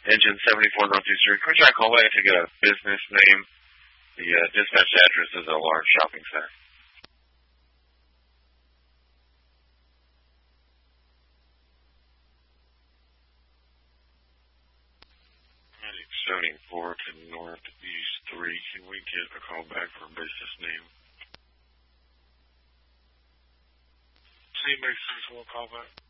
Engine 74 Northeast Street. Can we try to call back to get a business name? The dispatch address is a large shopping center. Extending 4 to Northeast 3. Can we get a call back for a business name? Anybody says we'll call back.